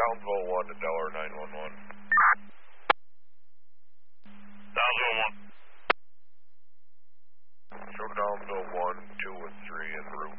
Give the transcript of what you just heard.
Downsville 1 to Delaware 911. Downsville 1. Show Downsville 1, 2, and 3 en route.